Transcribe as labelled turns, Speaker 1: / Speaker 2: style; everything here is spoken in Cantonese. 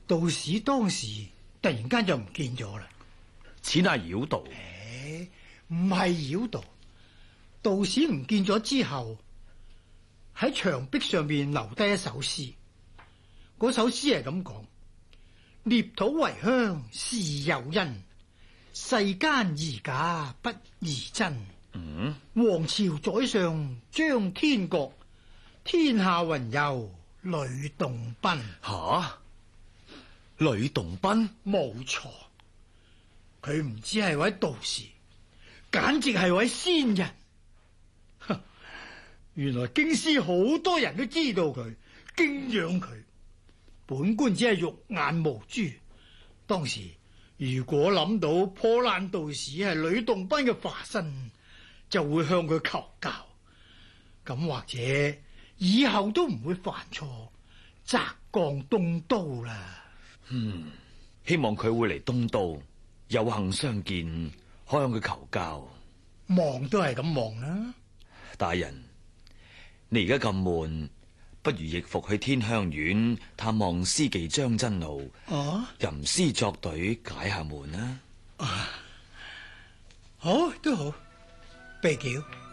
Speaker 1: 道士當時突然間就唔見咗啦。
Speaker 2: 此乃妖道。
Speaker 1: 唔係妖道，道士唔見咗之後，喺牆壁上面留低一首詩。嗰首詩係咁講：捏土為香是有因，世間宜假不宜真。王朝宰相張天國，天下雲遊呂洞賓。
Speaker 2: 吓，呂洞賓？
Speaker 1: 冇錯，佢唔止係位道士，簡直係位仙人。原來京師好多人都知道佢，敬仰佢。本官只係肉眼無珠，當時如果諗到破爛道士係呂洞賓嘅化身，就會向佢求教，咁或者以後都唔會犯錯，澤降東都啦。
Speaker 2: 希望佢會嚟東都，有幸相見，可向佢求教。
Speaker 1: 望都係咁望啦。
Speaker 2: 大人，你而家咁悶，不如亦復去天香苑探望詩妓張真路，吟詩作對解下悶啦。
Speaker 1: 好都好，被叫。